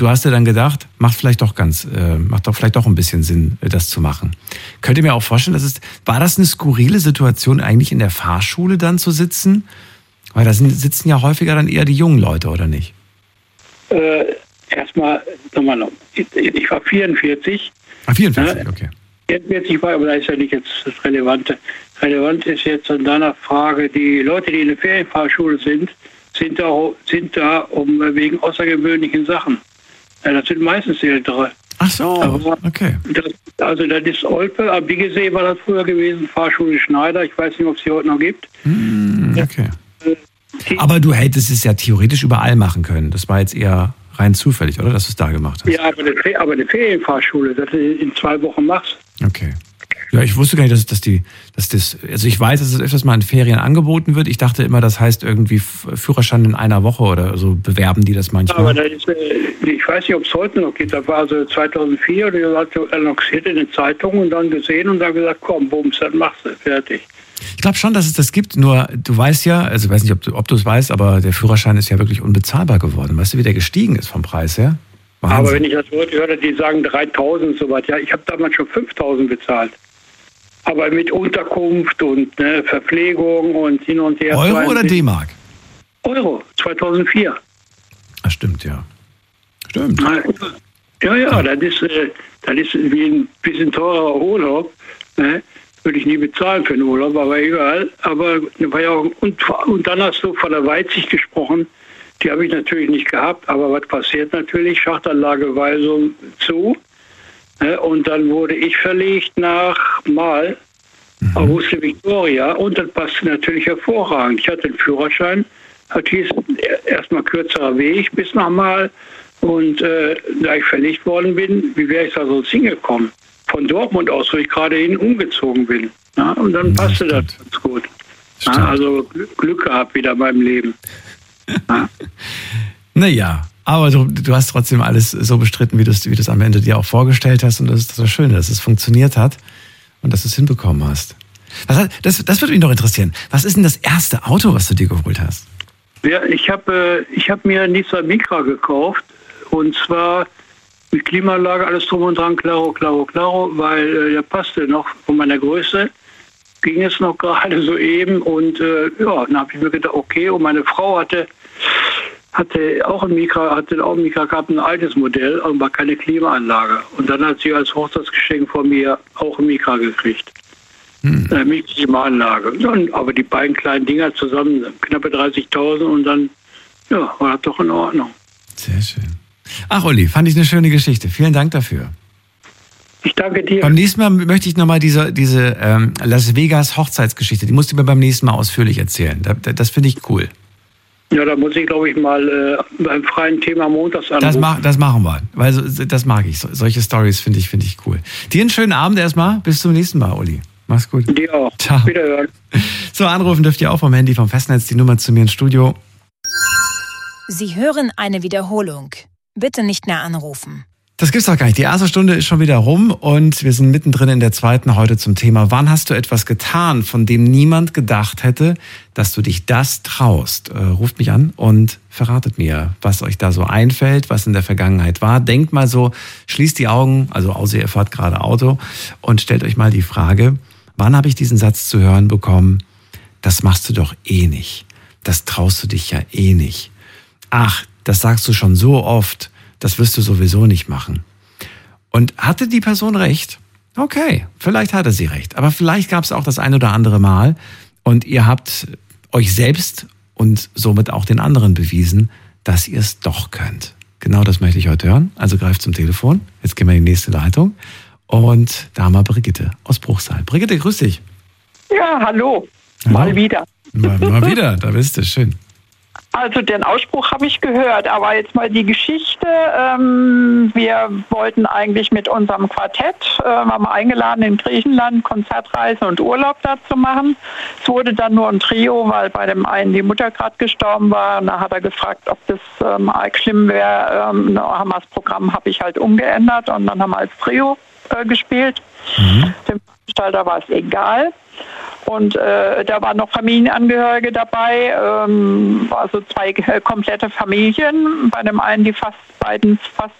du hast dir dann gedacht, macht doch vielleicht doch ein bisschen Sinn, das zu machen. Könnt ihr mir auch vorstellen, war das eine skurrile Situation, eigentlich in der Fahrschule dann zu sitzen? Weil da sitzen ja häufiger dann eher die jungen Leute, oder nicht? Erstmal, nochmal noch. Ich war 44. 44, okay. 44 war, aber das ist ja nicht jetzt das Relevante. Relevant ist jetzt an deiner Frage, die Leute, die in der Ferienfahrschule sind da wegen außergewöhnlichen Sachen. Ja, das sind meistens Ältere. Ach so, okay. Das ist Olpe, am Biggesee war das früher gewesen, Fahrschule Schneider. Ich weiß nicht, ob es sie heute noch gibt. Okay. Aber du hättest es ja theoretisch überall machen können. Das war jetzt eher rein zufällig, oder? Dass du es da gemacht hast. Ja, aber eine Ferienfahrschule, dass du in 2 Wochen machst. Okay. Ja, ich wusste gar nicht, also ich weiß, dass es öfters mal in Ferien angeboten wird. Ich dachte immer, das heißt irgendwie Führerschein in einer Woche oder so, bewerben die das manchmal. Aber ich weiß nicht, ob es heute noch geht. Da war also 2004, oder hat annonciert in den Zeitungen und dann gesehen und dann gesagt, komm, bums, dann machst du, fertig. Ich glaube schon, dass es das gibt, nur du weißt ja, also ich weiß nicht, ob du es weißt, aber der Führerschein ist ja wirklich unbezahlbar geworden. Weißt du, wie der gestiegen ist vom Preis her? Wahnsinn. Aber wenn ich das heute höre, die sagen 3.000 und so weiter. Ja, ich habe damals schon 5.000 bezahlt. Aber mit Unterkunft und Verpflegung und hin und her. Euro oder D-Mark? Euro, 2004. Das stimmt, ja. Stimmt. Ja, das ist wie ein bisschen teurer Urlaub. Ne? Würde ich nie bezahlen für einen Urlaub, aber egal. Aber war ja auch, und dann hast du von der Weitsicht gesprochen. Die habe ich natürlich nicht gehabt. Aber was passiert natürlich? Schachtanlageweisung zu. Und dann wurde ich verlegt nach Mal, Auguste Victoria, und das passte natürlich hervorragend. Ich hatte den Führerschein, das hieß erstmal kürzerer Weg bis nach Mal. Und da ich verlegt worden bin, wie wäre ich da sonst hingekommen? Von Dortmund aus, wo ich gerade hin umgezogen bin. Ja, und dann passte das ganz gut. Ja, also Glück gehabt wieder in meinem Leben. Ja. Naja. Aber du hast trotzdem alles so bestritten, wie du es am Ende dir auch vorgestellt hast. Und das ist das Schöne, dass es funktioniert hat und dass du es hinbekommen hast. Das würde mich noch interessieren. Was ist denn das erste Auto, was du dir geholt hast? Ja, ich hab mir einen Nissan Micra gekauft. Und zwar mit Klimaanlage, alles drum und dran, klaro, weil der passte noch von meiner Größe. Ging es noch gerade so eben. Und dann habe ich mir gedacht, okay. Und meine Frau hatte auch ein Micra gehabt, ein altes Modell, aber keine Klimaanlage. Und dann hat sie als Hochzeitsgeschenk von mir auch ein Micra gekriegt. Mit Klimaanlage. Aber die beiden kleinen Dinger zusammen, knappe 30.000 und dann, war das doch in Ordnung. Sehr schön. Ach, Uli, fand ich eine schöne Geschichte. Vielen Dank dafür. Ich danke dir. Beim nächsten Mal möchte ich nochmal diese Las Vegas Hochzeitsgeschichte, die musst du mir beim nächsten Mal ausführlich erzählen. Das finde ich cool. Ja, da muss ich, glaube ich, mal beim freien Thema montags anrufen. Das machen wir, weil das mag ich. Solche Stories finde ich cool. Dir einen schönen Abend erstmal. Bis zum nächsten Mal, Uli. Mach's gut. Dir auch. Ciao. Wiederhören. So, anrufen dürft ihr auch vom Handy, vom Festnetz, die Nummer zu mir ins Studio. Sie hören eine Wiederholung. Bitte nicht mehr anrufen. Das gibt's doch gar nicht. Die erste Stunde ist schon wieder rum und wir sind mittendrin in der zweiten heute zum Thema: Wann hast du etwas getan, von dem niemand gedacht hätte, dass du dich das traust? Ruft mich an und verratet mir, was euch da so einfällt, was in der Vergangenheit war. Denkt mal so, schließt die Augen, also außer ihr fahrt gerade Auto, und stellt euch mal die Frage: Wann habe ich diesen Satz zu hören bekommen? Das machst du doch eh nicht. Das traust du dich ja eh nicht. Ach, das sagst du schon so oft. Das wirst du sowieso nicht machen. Und hatte die Person recht? Okay, vielleicht hatte sie recht. Aber vielleicht gab es auch das ein oder andere Mal und ihr habt euch selbst und somit auch den anderen bewiesen, dass ihr es doch könnt. Genau das möchte ich heute hören. Also greift zum Telefon. Jetzt gehen wir in die nächste Leitung. Und da haben wir Brigitte aus Bruchsal. Brigitte, grüß dich. Ja, hallo. Hallo. Mal wieder. Mal wieder, da bist du. Schön. Also den Ausspruch habe ich gehört, aber jetzt mal die Geschichte. Wir wollten eigentlich mit unserem Quartett, waren wir eingeladen in Griechenland, Konzertreise und Urlaub da zu machen. Es wurde dann nur ein Trio, weil bei dem einen die Mutter gerade gestorben war. Und da hat er gefragt, ob das arg schlimm wäre. Haben wir das Programm habe ich halt umgeändert und dann haben wir als Trio gespielt. Dem Veranstalter war es egal. Und da waren noch Familienangehörige dabei, also 2 komplette Familien. Bei dem einen die fast